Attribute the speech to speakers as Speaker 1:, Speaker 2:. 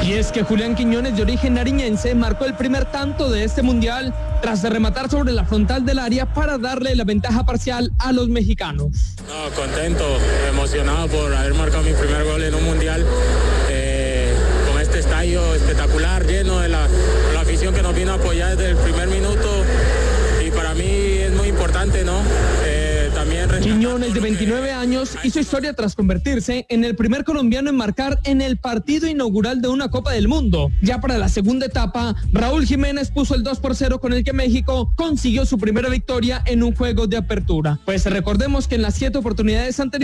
Speaker 1: Y es que Julián Quiñones, de origen nariñense, marcó el primer tanto de este mundial tras de rematar sobre la frontal del área para darle la ventaja parcial a los mexicanos.
Speaker 2: No, contento, emocionado por haber marcado mi primer gol en un mundial, con este estadio espectacular, lleno de la afición que nos vino a apoyar desde el primer minuto, y para mí es muy importante, ¿no?
Speaker 1: Quiñones, de 29 años, hizo historia tras convertirse en el primer colombiano en marcar en el partido inaugural de una Copa del Mundo. Ya para la segunda etapa, Raúl Jiménez puso el 2-0 con el que México consiguió su primera victoria en un juego de apertura. Pues recordemos que en las 7 oportunidades anteriores